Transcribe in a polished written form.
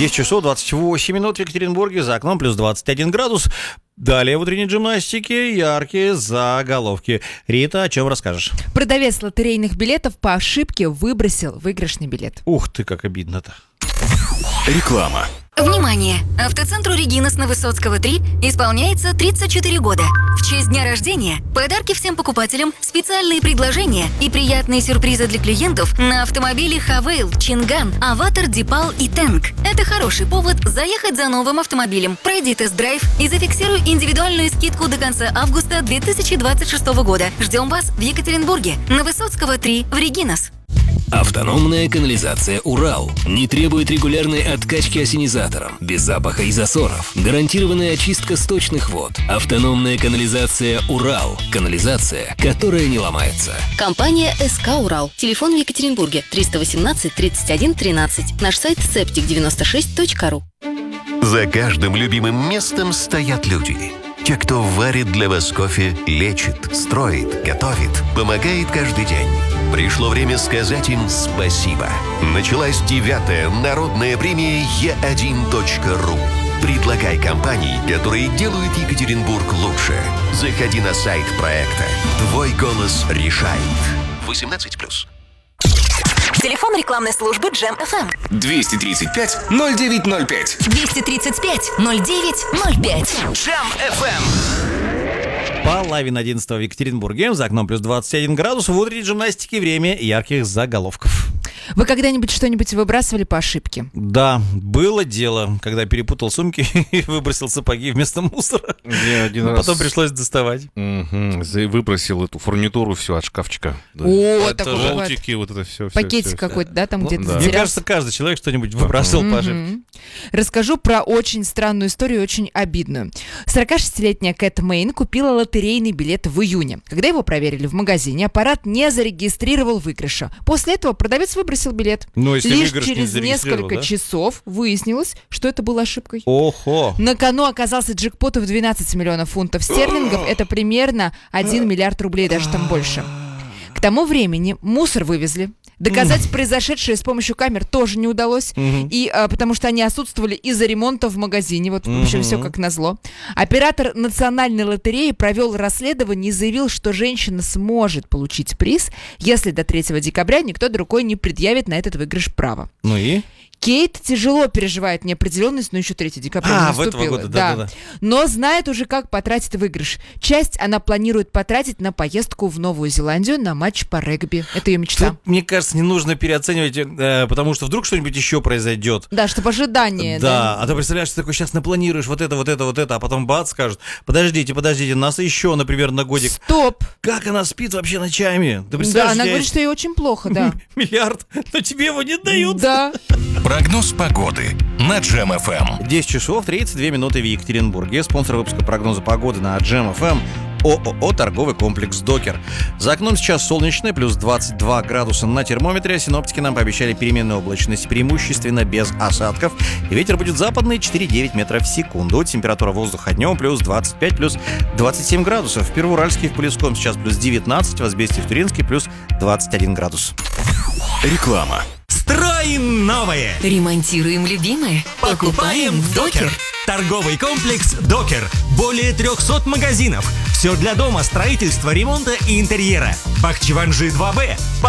10 часов 28 минут в Екатеринбурге, за окном плюс 21 градус. Далее в утренней джимнастике яркие заголовки. Рита, о чем расскажешь? Продавец лотерейных билетов по ошибке выбросил выигрышный билет. Ух ты, как обидно-то. Реклама. Внимание! Автоцентру «Регинас» на Высоцкого 3 исполняется 34 года. В честь дня рождения подарки всем покупателям, специальные предложения и приятные сюрпризы для клиентов на автомобили Хавейл, Чинган, Аватар, Дипал и Тэнк. Это хороший повод заехать за новым автомобилем. Пройди тест-драйв и зафиксируй индивидуальную скидку до конца августа 2026 года. Ждем вас в Екатеринбурге на Высоцкого 3 в «Регинас». Автономная канализация «Урал» не требует регулярной откачки ассенизатором, без запаха и засоров. Гарантированная очистка сточных вод. Автономная канализация «Урал». Канализация, которая не ломается. Компания СК «Урал». Телефон в Екатеринбурге 318 31 13. Наш сайт septic96.ru. За каждым любимым местом стоят люди. Те, кто варит для вас кофе, лечит, строит, готовит, помогает каждый день. Пришло время сказать им спасибо. Началась 9-я народная премия Е1.ру. Предлагай компании, которые делают Екатеринбург лучше. Заходи на сайт проекта. Твой голос решает. 18+. Телефон рекламной службы Джем FM. 235-0905. 235-0905. Джем FM. Половина 11 в Екатеринбурге, за окном плюс 21 градус. В утренней джимнастике время ярких заголовков. Вы когда-нибудь что-нибудь выбрасывали по ошибке? Да, было дело, когда перепутал сумки и выбросил сапоги вместо мусора. Я один раз... Потом пришлось доставать. Выбросил эту фурнитуру всю от шкафчика. О, это такой бывает. желтики, вот это все. Пакетик какой-то, да, там где-то да. Мне затерялся. кажется, каждый человек что-нибудь выбрасывал по ошибке. Расскажу про очень странную историю, очень обидную. 46-летняя Кэт Мэйн купила лотерейный билет в июне. Когда его проверили в магазине, аппарат не зарегистрировал выигрыша. После этого продавец выбросил билет. Но если Лишь выигрыш не через зарегистрировал, несколько да? часов выяснилось, что это было ошибкой. Охо. На кону оказался джекпот в 12 миллионов фунтов стерлингов. Это примерно 1 миллиард рублей, даже там больше. К тому времени мусор вывезли. Доказать произошедшее с помощью камер тоже не удалось, потому что они отсутствовали из-за ремонта в магазине. Вот, в общем, все как назло. Оператор национальной лотереи провел расследование и заявил, что женщина сможет получить приз, если до 3 декабря никто другой не предъявит на этот выигрыш право. Ну и? Кейт тяжело переживает неопределенность, но еще 3 декабря не в наступило. этого года, да. Но знает уже, как потратить выигрыш. Часть она планирует потратить на поездку в Новую Зеландию на матч по регби. Это ее мечта. Тут, мне кажется, не нужно переоценивать, потому что вдруг что-нибудь еще произойдет. Да, чтобы ожидание. Да, а ты представляешь, ты такой сейчас напланируешь вот это, а потом бац, скажут, подождите, нас еще, например, на годик. Стоп. Как она спит вообще ночами? Ты Да, представляешь, она у тебя говорит, что ей очень плохо, да. миллиард, но тебе его не дают. Да. Прогноз погоды на Джем FM. 10 часов 32 минуты в Екатеринбурге. Спонсор выпуска прогноза погоды на Джем FM ООО «Торговый комплекс Докер». За окном сейчас солнечно, плюс 22 градуса на термометре. Синоптики нам пообещали переменную облачность, преимущественно без осадков. И ветер будет западный 4,9 метров в секунду. Температура воздуха днем плюс 25, плюс 27 градусов. В Первоуральске и в Полесском сейчас плюс 19, в Азбесте и в Туринске плюс 21 градус. Реклама. Строим новое! Ремонтируем любимое. Покупаем в Докер! Торговый комплекс Докер. Более 300 магазинов. Все для дома, строительства, ремонта и интерьера. Бахчеванжи 2Б.